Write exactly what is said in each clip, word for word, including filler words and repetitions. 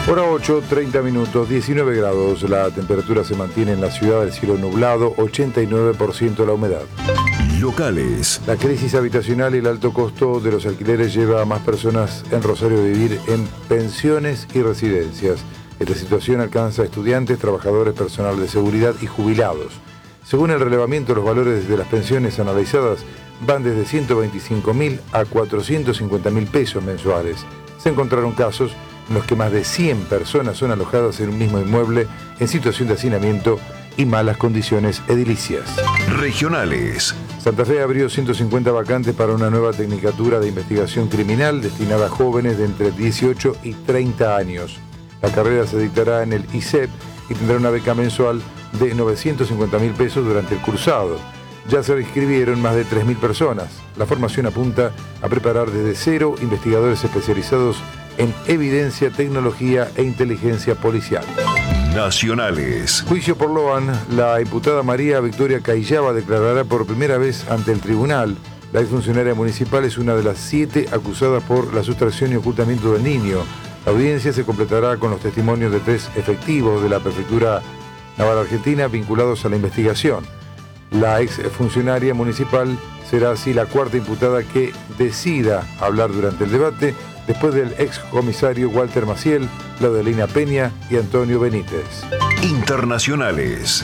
Hora ocho, treinta minutos, diecinueve grados. La temperatura se mantiene en la ciudad, el cielo nublado, ochenta y nueve por ciento la humedad. Locales. La crisis habitacional y el alto costo de los alquileres lleva a más personas en Rosario a vivir en pensiones y residencias. Esta situación alcanza a estudiantes, trabajadores, personal de seguridad y jubilados. Según el relevamiento, los valores de las pensiones analizadas van desde ciento veinticinco mil a cuatrocientos cincuenta mil pesos mensuales. Se encontraron casos en los que más de cien personas son alojadas en un mismo inmueble en situación de hacinamiento y malas condiciones edilicias. Regionales. Santa Fe abrió ciento cincuenta vacantes para una nueva tecnicatura de investigación criminal destinada a jóvenes de entre dieciocho y treinta años. La carrera se dictará en el I S E P y tendrá una beca mensual de novecientos cincuenta mil pesos durante el cursado. Ya se inscribieron más de tres mil personas. La formación apunta a preparar desde cero investigadores especializados en evidencia, tecnología e inteligencia policial. Nacionales. Juicio por Loan. La imputada María Victoria Cayaba declarará por primera vez ante el tribunal. La exfuncionaria municipal es una de las siete acusadas por la sustracción y ocultamiento del niño. La audiencia se completará con los testimonios de tres efectivos de la Prefectura Naval Argentina vinculados a la investigación. La exfuncionaria municipal será así la cuarta imputada que decida hablar durante el debate, después del excomisario Walter Maciel, Claudelina Peña y Antonio Benítez. Internacionales.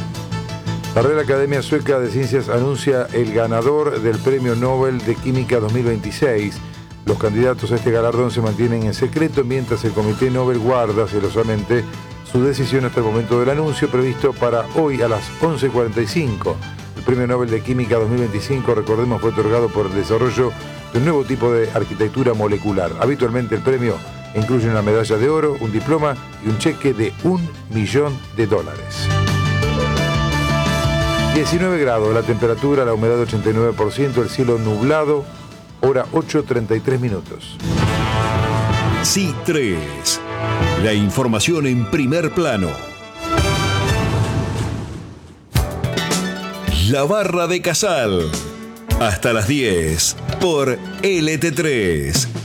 La Real Academia Sueca de Ciencias anuncia el ganador del Premio Nobel de Química dos mil veintiséis. Los candidatos a este galardón se mantienen en secreto mientras el Comité Nobel guarda celosamente su decisión hasta el momento del anuncio previsto para hoy a las once cuarenta y cinco. El Premio Nobel de Química dos mil veinticinco, recordemos, fue otorgado por el desarrollo de un nuevo tipo de arquitectura molecular. Habitualmente el premio incluye una medalla de oro, un diploma y un cheque de un millón de dólares. diecinueve grados, la temperatura, la humedad ochenta y nueve por ciento, el cielo nublado, hora ocho treinta y tres minutos. C I tres. La información en primer plano. La Barra de Casal. Hasta las diez por L T tres.